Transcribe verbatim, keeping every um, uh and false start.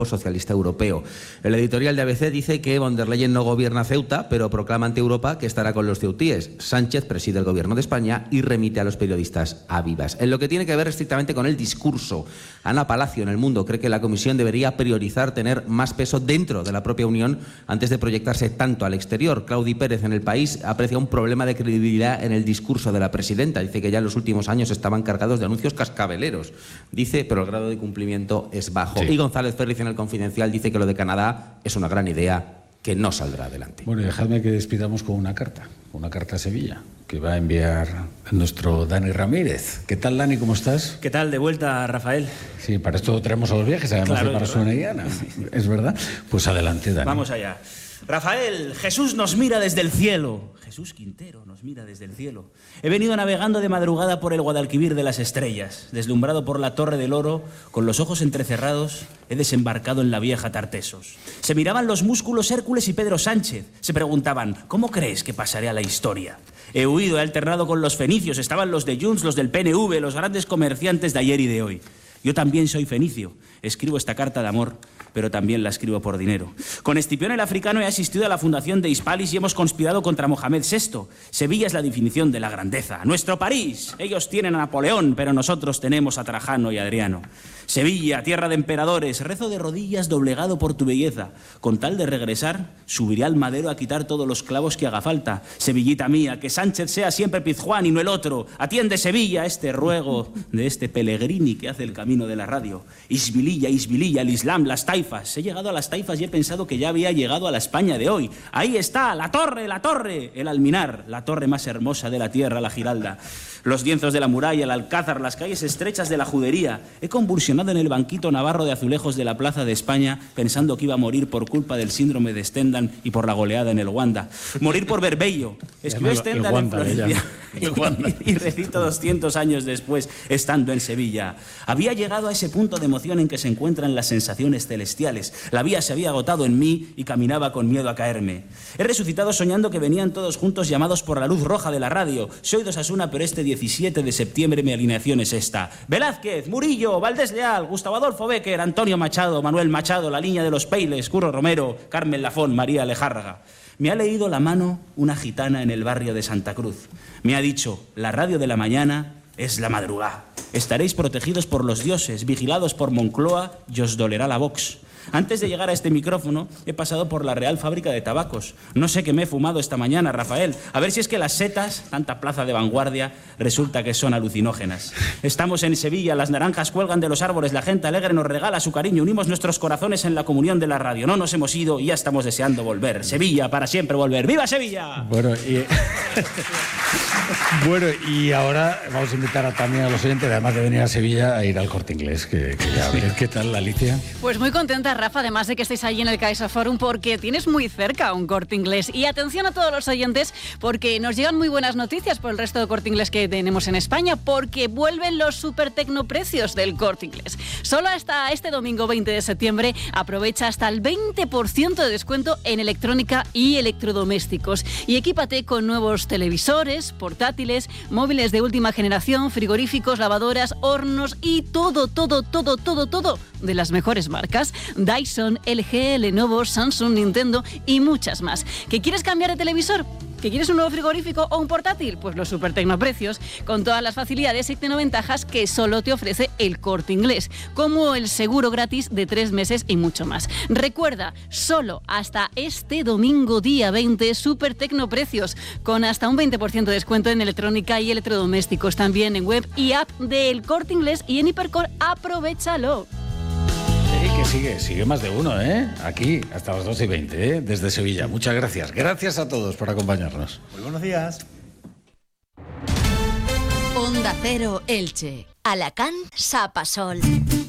socialista europeo. El editorial de A B C dice que von der Leyen no gobierna Ceuta, pero proclama ante Europa que estará con los ceutíes. Sánchez preside el gobierno de España y remite a los periodistas a vivas. En lo que tiene que ver estrictamente con el discurso, Ana Palacio en El Mundo cree que la Comisión debería priorizar tener más peso dentro de la propia Unión antes de proyectarse tanto al exterior. Claudi Pérez en El País aprecia un problema de credibilidad en el discurso de la presidenta. Dice que ya en los últimos años estaban cargados de anuncios cascabeleros. Dice, pero el grado de cumplimiento es bajo. Sí. Y González Ferriz en El Confidencial dice que lo de Canadá es una gran idea que no saldrá adelante. Bueno, y dejadme que despidamos con una carta, una carta a Sevilla, que va a enviar nuestro Dani Ramírez. ¿Qué tal, Dani? ¿Cómo estás? ¿Qué tal? De vuelta, Rafael. Sí, para esto traemos a los viajes, además claro, de para Suena y Gana. ¿Es verdad? Pues adelante, Dani. Vamos allá. Rafael, Jesús nos mira desde el cielo. Jesús Quintero nos mira desde el cielo. He venido navegando de madrugada por el Guadalquivir de las estrellas. Deslumbrado por la Torre del Oro, con los ojos entrecerrados, he desembarcado en la vieja Tartesos. Se miraban los músculos Hércules y Pedro Sánchez. Se preguntaban, ¿cómo crees que pasaré a la historia? He huido, he alternado con los fenicios. Estaban los de Junts, los del P N V, los grandes comerciantes de ayer y de hoy. Yo también soy fenicio. Escribo esta carta de amor, pero también la escribo por dinero. Con Escipión el Africano he asistido a la fundación de Hispalis y hemos conspirado contra Mohamed sexto. Sevilla es la definición de la grandeza. Nuestro París. Ellos tienen a Napoleón, pero nosotros tenemos a Trajano y Adriano. Sevilla, tierra de emperadores, rezo de rodillas doblegado por tu belleza. Con tal de regresar, subiré al madero a quitar todos los clavos que haga falta. Sevillita mía, que Sánchez sea siempre Pizjuán y no el otro. Atiende, Sevilla, este ruego de este Pellegrini que hace el camino de la radio. Isbililla, Isbililla, el Islam, las taifas. He llegado a las taifas y he pensado que ya había llegado a la España de hoy. Ahí está, la torre, la torre, el Alminar, la torre más hermosa de la tierra, la Giralda. Los lienzos de la muralla, el Alcázar, las calles estrechas de la Judería. He convulsionado en el banquito navarro de azulejos de la Plaza de España pensando que iba a morir por culpa del síndrome de Stendhal y por la goleada en el Wanda. Morir por Berbello. Escribió Stendhal en Florencia y, y recito doscientos años después, estando en Sevilla. Había llegado a ese punto de emoción en que se encuentran las sensaciones celestiales. La vía se había agotado en mí y caminaba con miedo a caerme. He resucitado soñando que venían todos juntos llamados por la luz roja de la radio. Soy de Osasuna, pero este diecisiete de septiembre mi alineación es esta. Velázquez, Murillo, Valdés Leal, Gustavo Adolfo Bécquer, Antonio Machado, Manuel Machado, la línea de los Peiles, Curro Romero, Carmen Lafón, María Lejárraga. Me ha leído la mano una gitana en el barrio de Santa Cruz. Me ha dicho, la radio de la mañana es la madrugada. Estaréis protegidos por los dioses, vigilados por Moncloa y os dolerá la Vox. Antes de llegar a este micrófono, he pasado por la Real Fábrica de Tabacos. No sé qué me he fumado esta mañana, Rafael. A ver si es que las setas, tanta plaza de vanguardia, resulta que son alucinógenas. Estamos en Sevilla, las naranjas cuelgan de los árboles, la gente alegre nos regala su cariño, unimos nuestros corazones en la comunión de la radio. No nos hemos ido y ya estamos deseando volver. Sevilla, para siempre volver. ¡Viva Sevilla! Bueno, y... bueno, y ahora vamos a invitar a, también a los oyentes, además de venir a Sevilla, a ir al Corte Inglés. Que, que ya ves. ¿Qué tal, Alicia? Pues muy contenta, Rafa, además de que estéis allí en el CaixaForum, porque tienes muy cerca un Corte Inglés. Y atención a todos los oyentes, porque nos llegan muy buenas noticias por el resto de Corte Inglés que tenemos en España, porque vuelven los super tecnoprecios del Corte Inglés. Solo hasta este domingo veinte de septiembre aprovecha hasta el veinte por ciento de descuento en electrónica y electrodomésticos. Y equípate con nuevos televisores, portátiles, móviles de última generación, frigoríficos, lavadoras, hornos y todo, todo, todo, todo, todo de las mejores marcas. Dyson, L G, Lenovo, Samsung, Nintendo y muchas más. ¿Que quieres cambiar de televisor? ¿Que quieres un nuevo frigorífico o un portátil? Pues los super tecnoprecios, con todas las facilidades y tecnoventajas que solo te ofrece el Corte Inglés, como el seguro gratis de tres meses y mucho más. Recuerda, solo hasta este domingo día veinte, super tecnoprecios, con hasta un veinte por ciento de descuento en electrónica y electrodomésticos, también en web y app del Corte Inglés y en Hipercor. ¡Aprovechalo! Que sigue, sigue más de uno, ¿eh? Aquí, hasta las doce y veinte, ¿eh? Desde Sevilla. Muchas gracias. Gracias a todos por acompañarnos. Muy buenos días. Onda Cero Elche. Alacant, Sapasol.